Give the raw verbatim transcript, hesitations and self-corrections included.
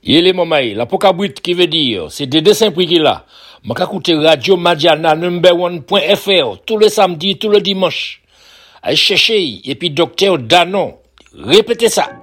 Il est mamaï, la pokabrit qui veut dire, c'est des dessins prix qu'il a. M'a écouté Radio Madiana number one point f r tous les samedis, tous les dimanches. Allez chercher, et puis docteur Danon. Répétez ça.